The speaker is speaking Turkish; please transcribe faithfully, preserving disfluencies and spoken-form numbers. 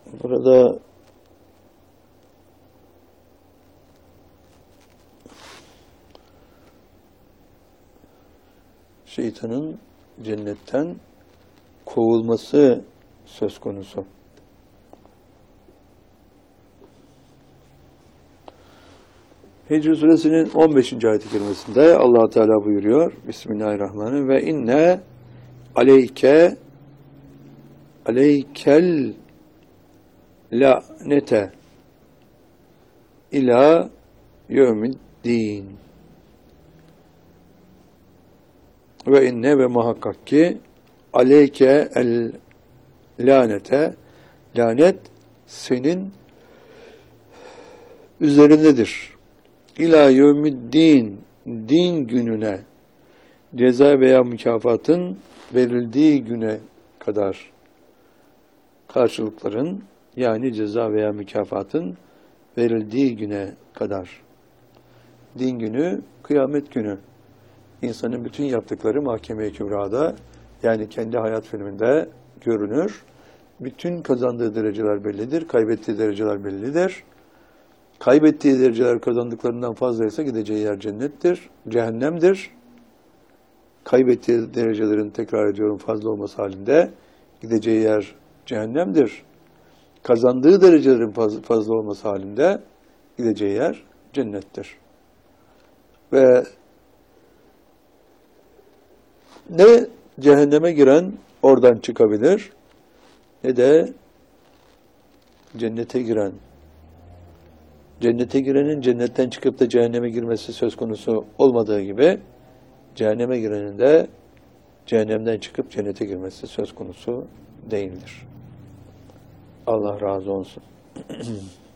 Burada şeytanın cennetten kovulması söz konusu. Hicr Suresinin on beşinci ayet-i kerimesinde Allah Teala buyuruyor. Bismillahirrahmanirrahim. Ve inne aleyke aleykel la'nete ila yevmiddin. Ve inne ve muhakkak ki aleyke el lanete, lanet senin üzerindedir. İlâ yevmiddin, din gününe, ceza veya mükafatın verildiği güne kadar karşılıkların, yani ceza veya mükafatın verildiği güne kadar. Din günü, kıyamet günü. İnsanın bütün yaptıkları mahkeme-i kübrada, yani kendi hayat filminde görünür. Bütün kazandığı dereceler bellidir, kaybettiği dereceler bellidir. Kaybettiği dereceler kazandıklarından fazlaysa gideceği yer cennettir, cehennemdir. Kaybettiği derecelerin, tekrar ediyorum, fazla olması halinde gideceği yer cehennemdir. Kazandığı derecelerin fazla olması halinde gideceği yer cennettir. Ve ne cehenneme giren oradan çıkabilir, ne de cennete giren. Cennete girenin cennetten çıkıp da cehenneme girmesi söz konusu olmadığı gibi, cehenneme girenin de cehennemden çıkıp cennete girmesi söz konusu değildir. Allah razı olsun.